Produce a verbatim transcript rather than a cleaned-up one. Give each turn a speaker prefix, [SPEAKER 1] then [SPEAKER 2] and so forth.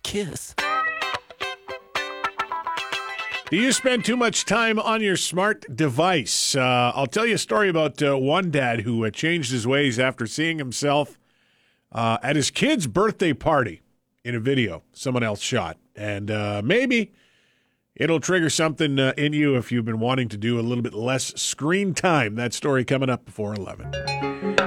[SPEAKER 1] kiss.
[SPEAKER 2] Do you spend too much time on your smart device? Uh, I'll tell you a story about uh, one dad who uh, changed his ways after seeing himself uh, at his kid's birthday party in a video someone else shot. And uh, maybe it'll trigger something uh, in you if you've been wanting to do a little bit less screen time. That story coming up before eleven.